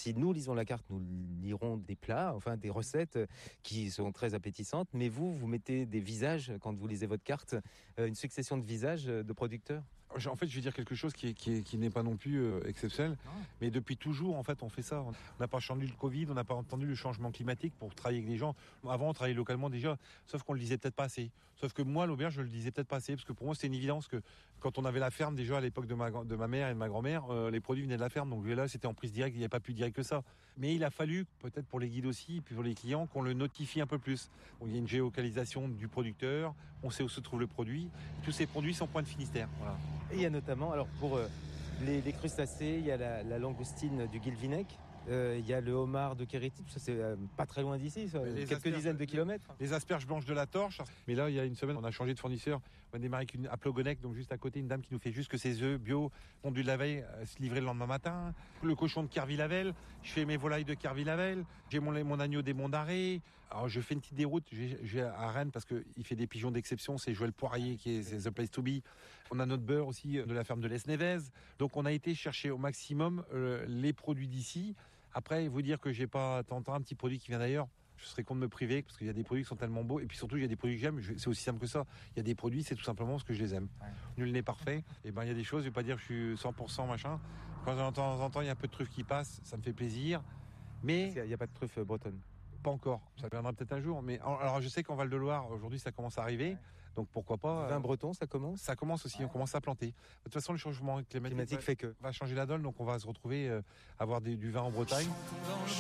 si nous lisons la carte, nous lirons des plats, enfin des recettes qui sont très appétissantes. Mais vous mettez des visages quand vous lisez votre carte, une succession de visages de producteurs. En fait, je vais dire quelque chose qui n'est pas non plus exceptionnel, mais depuis toujours, en fait, on fait ça. On n'a pas entendu le Covid, on n'a pas entendu le changement climatique pour travailler avec des gens. Avant, on travaillait localement déjà, sauf qu'on le disait peut-être pas assez. Sauf que moi, l'auberge, je le disais peut-être pas assez, parce que pour moi, c'était une évidence que quand on avait la ferme déjà à l'époque de ma mère et de ma grand-mère, les produits venaient de la ferme, donc là, c'était en prise directe, il n'y avait pas plus direct que ça. Mais il a fallu, peut-être pour les guides aussi, puis pour les clients, qu'on le notifie un peu plus. Donc, il y a une géolocalisation du producteur, on sait où se trouve le produit. Tous ces produits sont point de Finistère. Voilà. Et il y a notamment, alors pour les crustacés, il y a la langoustine du Guilvinec, il y a le homard de Kéréty, ça c'est pas très loin d'ici, quelques dizaines de kilomètres. Les asperges blanches de la Torche. Mais là, il y a une semaine, on a changé de fournisseur. On a démarré avec à Plogonec, donc juste à côté, une dame qui nous fait juste que ses œufs bio pondus de la veille, se livrer le lendemain matin. Le cochon de Kerville-Lavel, je fais mes volailles de Kerville-Lavel. J'ai mon agneau des Monts d'Arrée. Alors, je fais une petite déroute. J'ai à Rennes parce qu'il fait des pigeons d'exception. C'est Joël Poirier c'est The Place to Be. On a notre beurre aussi de la ferme de l'Esnevez. Donc, on a été chercher au maximum les produits d'ici. Après, vous dire que j'ai pas tenté un petit produit qui vient d'ailleurs, je serais con de me priver parce qu'il y a des produits qui sont tellement beaux et puis surtout il y a des produits que j'aime. C'est aussi simple que ça. Il y a des produits, c'est tout simplement parce que je les aime. Ouais. Nul n'est parfait. Et ben il y a des choses, je vais pas dire que je suis 100% machin. Quand de temps en temps il y a un peu de truffes qui passent, ça me fait plaisir. Mais il y a pas de truffe bretonne. Pas encore. Ça viendra peut-être un jour. Mais alors je sais qu'en Val-de-Loire aujourd'hui ça commence à arriver. Ouais. Donc pourquoi pas. Vin breton, ça commence. Ça commence aussi. Ouais. On commence à planter. De toute façon le changement climatique fait que va changer la donne. Donc on va se retrouver avoir du vin en Bretagne.